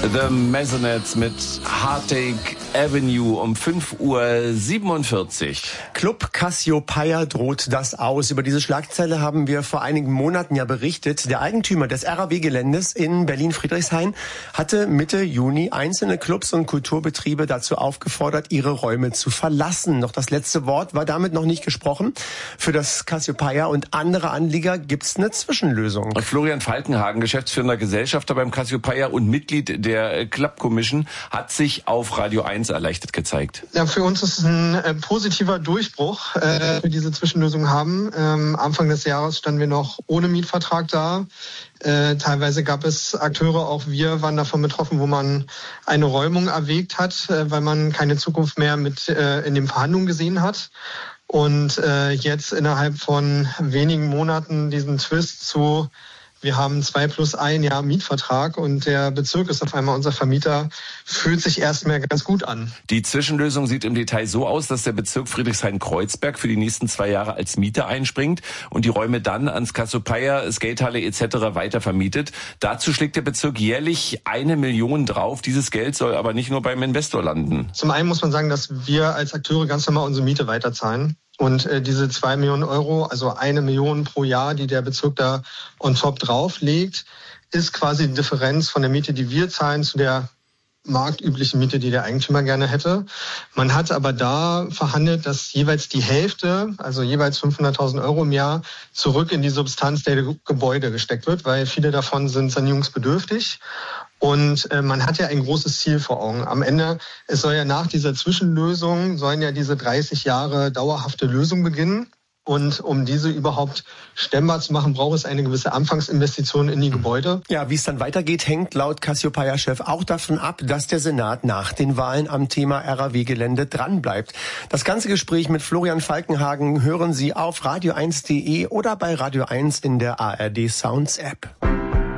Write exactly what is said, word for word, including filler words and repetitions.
The Maisonettes mit Heartache Avenue um fünf Uhr siebenundvierzig. Club Cassiopeia droht das aus. Über diese Schlagzeile haben wir vor einigen Monaten ja berichtet. Der Eigentümer des R A W-Geländes in Berlin-Friedrichshain hatte Mitte Juni einzelne Clubs und Kulturbetriebe dazu aufgefordert, ihre Räume zu verlassen. Doch das letzte Wort war damit noch nicht gesprochen. Für das Cassiopeia und andere Anlieger gibt's eine Zwischenlösung. Und Florian Falkenhagen, geschäftsführender Gesellschafter beim Cassiopeia und Mitglied der Club Commission, hat sich auf Radio eins erleichtert gezeigt. Ja, für uns ist es ein äh, positiver Durchbruch, äh, wir diese Zwischenlösung haben. Ähm, Anfang des Jahres standen wir noch ohne Mietvertrag da. Äh, teilweise gab es Akteure, auch wir waren davon betroffen, wo man eine Räumung erwägt hat, äh, weil man keine Zukunft mehr mit äh, in den Verhandlungen gesehen hat. Und äh, jetzt innerhalb von wenigen Monaten diesen Twist zu: Wir haben zwei plus ein Jahr Mietvertrag und der Bezirk ist auf einmal unser Vermieter, fühlt sich erstmal ganz gut an. Die Zwischenlösung sieht im Detail so aus, dass der Bezirk Friedrichshain-Kreuzberg für die nächsten zwei Jahre als Mieter einspringt und die Räume dann ans Cassiopeia, Skatehalle et cetera weitervermietet. Dazu schlägt der Bezirk jährlich eine Million drauf. Dieses Geld soll aber nicht nur beim Investor landen. Zum einen muss man sagen, dass wir als Akteure ganz normal unsere Miete weiterzahlen. Und äh, diese zwei Millionen Euro, also eine Million pro Jahr, die der Bezirk da on top drauflegt, ist quasi die Differenz von der Miete, die wir zahlen, zu der marktüblichen Miete, die der Eigentümer gerne hätte. Man hat aber da verhandelt, dass jeweils die Hälfte, also jeweils fünfhunderttausend Euro im Jahr, zurück in die Substanz der Gebäude gesteckt wird, weil viele davon sind sanierungsbedürftig. Und äh, man hat ja ein großes Ziel vor Augen. Am Ende, es soll ja nach dieser Zwischenlösung, sollen ja diese dreißig Jahre dauerhafte Lösung beginnen. Und um diese überhaupt stemmbar zu machen, braucht es eine gewisse Anfangsinvestition in die Gebäude. Ja, wie es dann weitergeht, hängt laut Cassiopeia-Chef auch davon ab, dass der Senat nach den Wahlen am Thema R A W-Gelände dranbleibt. Das ganze Gespräch mit Florian Falkenhagen hören Sie auf radio eins punkt de oder bei Radio eins in der A R D Sounds App.